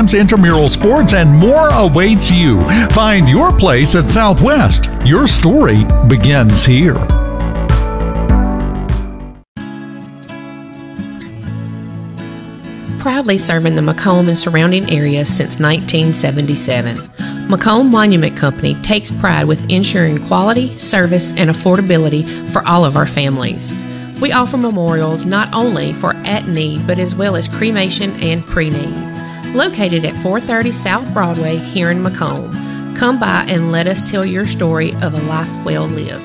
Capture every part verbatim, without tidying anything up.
programs, intramural sports, and more awaits you. Find your place at Southwest. Your story begins here. Proudly serving the Macomb and surrounding areas since nineteen seventy-seven. Macomb Monument Company takes pride with ensuring quality, service, and affordability for all of our families. We offer memorials not only for at-need, but as well as cremation and pre-need. Located at four thirty South Broadway here in Macomb. Come by and let us tell your story of a life well lived.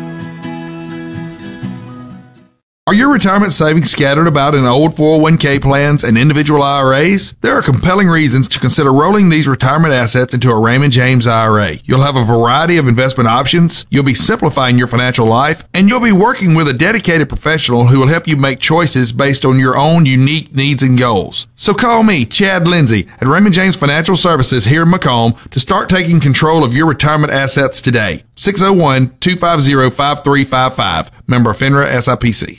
Are your retirement savings scattered about in old four oh one k plans and individual I R As? There are compelling reasons to consider rolling these retirement assets into a Raymond James I R A. You'll have a variety of investment options, you'll be simplifying your financial life, and you'll be working with a dedicated professional who will help you make choices based on your own unique needs and goals. So call me, Chad Lindsay, at Raymond James Financial Services here in Macomb to start taking control of your retirement assets today. six oh one, two five zero, five three five five. Member FINRA S I P C.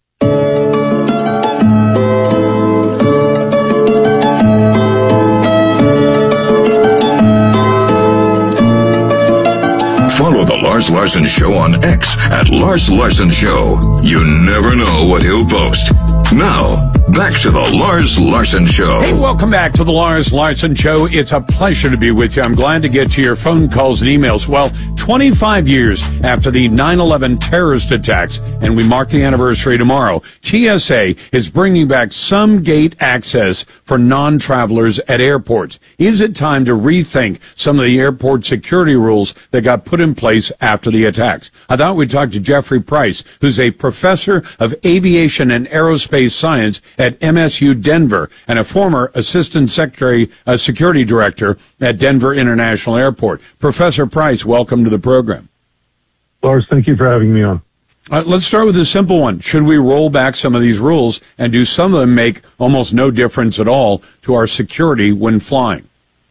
Follow The Lars Larson Show on X at Lars Larson Show. You never know what he'll post. Now, back to The Lars Larson Show. Hey, welcome back to The Lars Larson Show. It's a pleasure to be with you. I'm glad to get to your phone calls and emails. Well, twenty-five years after the nine eleven terrorist attacks, and we mark the anniversary tomorrow, T S A is bringing back some gate access for non-travelers at airports. Is it time to rethink some of the airport security rules that got put in place after the attacks? I thought we'd talk to Jeffrey Price, who's a professor of aviation and aerospace science at M S U Denver and a former assistant secretary, uh, security director at Denver International Airport. Professor Price, welcome to the program. Lars, thank you for having me on. Uh, let's start with a simple one. Should we roll back some of these rules, and do some of them make almost no difference at all to our security when flying?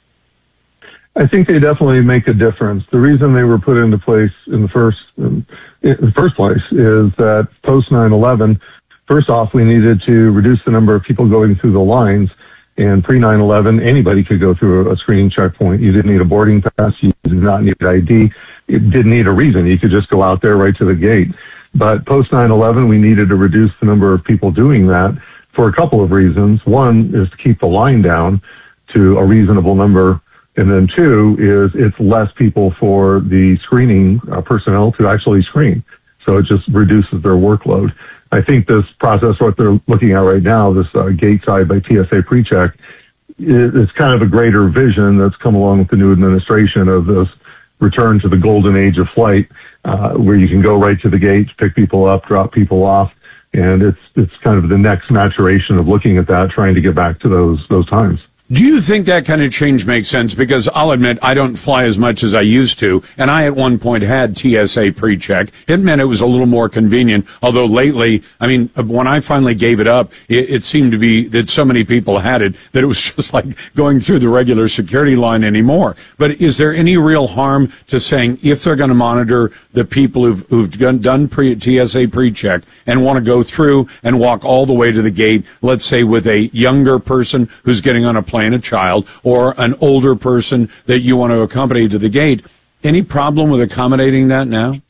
I think they definitely make a difference. The reason they were put into place in the first in the first place is that post nine eleven, first off, we needed to reduce the number of people going through the lines. And pre nine eleven, anybody could go through a screening checkpoint. You didn't need a boarding pass. You did not need I D. It didn't need a reason. You could just go out there right to the gate. But post nine eleven, we needed to reduce the number of people doing that for a couple of reasons. One is to keep the line down to a reasonable number. And then two is it's less people for the screening uh, personnel to actually screen. So it just reduces their workload. I think this process, what they're looking at right now, this uh, gate side by T S A PreCheck, it's kind of a greater vision that's come along with the new administration of this return to the golden age of flight, uh, where you can go right to the gate, pick people up, drop people off. And it's, it's kind of the next maturation of looking at that, trying to get back to those, those times. Do you think that kind of change makes sense? Because I'll admit I don't fly as much as I used to, and I at one point had T S A PreCheck. It meant it was a little more convenient, although lately, I mean, when I finally gave it up, it, it seemed to be that so many people had it that it was just like going through the regular security line anymore. But is there any real harm to saying if they're going to monitor the people who've, who've done pre, T S A PreCheck and want to go through and walk all the way to the gate, let's say with a younger person who's getting on a plane, a child, or an older person that you want to accompany to the gate, any problem with accommodating that now?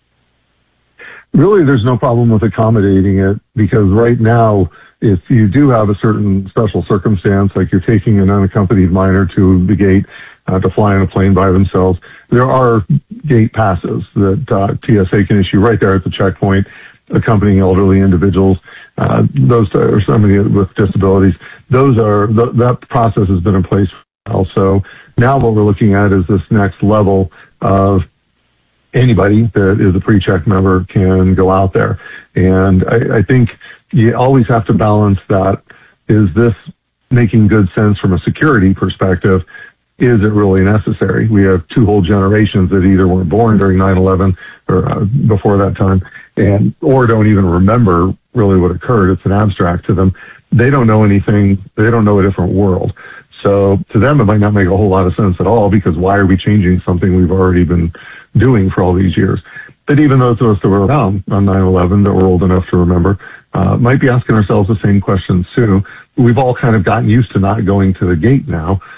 Really, there's no problem with accommodating it, because right now, if you do have a certain special circumstance, like you're taking an unaccompanied minor to the gate uh, to fly on a plane by themselves, there are gate passes that uh, T S A can issue right there at the checkpoint, accompanying elderly individuals. Uh, those are somebody with disabilities. Those are, th- that process has been in place also. Now what we're looking at is this next level of anybody that is a PreCheck member can go out there. And I, I think you always have to balance that. Is this making good sense from a security perspective? Is it really necessary? We have two whole generations that either weren't born during nine eleven or uh, before that time, and or don't even remember really what occurred. It's an abstract to them. They don't know anything. They don't know a different world. So to them, it might not make a whole lot of sense at all, because why are we changing something we've already been doing for all these years? But even those of us that were around on nine eleven, that were old enough to remember, uh, might be asking ourselves the same questions too. We've all kind of gotten used to not going to the gate now.